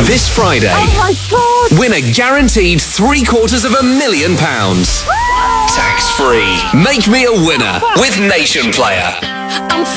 This Friday, Oh my God! win a guaranteed £750,000. Tax-free. Make me a winner with Nation Player. I'm